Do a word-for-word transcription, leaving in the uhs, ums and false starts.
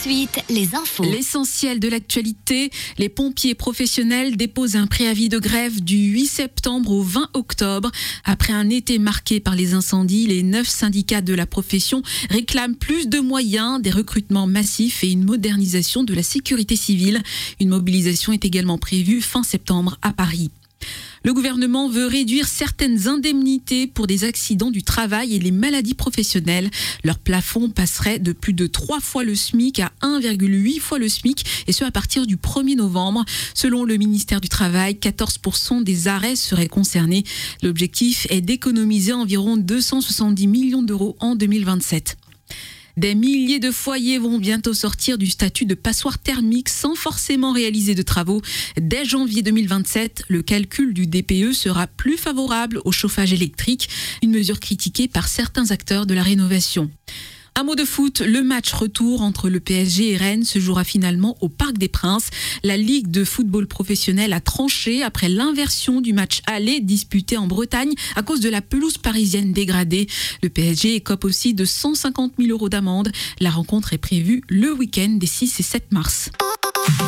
suite, les infos. L'essentiel de l'actualité, les pompiers professionnels déposent un préavis de grève du huit septembre au vingt octobre. Après un été marqué par les incendies, les neuf syndicats de la profession réclament plus de moyens, des recrutements massifs et une modernisation de la sécurité civile. Une mobilisation est également prévue fin septembre à Paris. Le gouvernement veut réduire certaines indemnités pour des accidents du travail et les maladies professionnelles. Leur plafond passerait de plus de trois fois le SMIC à un virgule huit fois le SMIC, et ce à partir du premier novembre. Selon le ministère du Travail, quatorze pour cent des arrêts seraient concernés. L'objectif est d'économiser environ deux cent soixante-dix millions d'euros en deux mille vingt-sept. Des milliers de foyers vont bientôt sortir du statut de passoire thermique sans forcément réaliser de travaux. Dès janvier deux mille vingt-sept, le calcul du D P E sera plus favorable au chauffage électrique, une mesure critiquée par certains acteurs de la rénovation. Un mot de foot, le match retour entre le P S G et Rennes se jouera finalement au Parc des Princes. La Ligue de football professionnel a tranché après l'inversion du match aller disputé en Bretagne à cause de la pelouse parisienne dégradée. Le P S G écope aussi de cent cinquante mille euros d'amende. La rencontre est prévue le week-end des six et sept mars.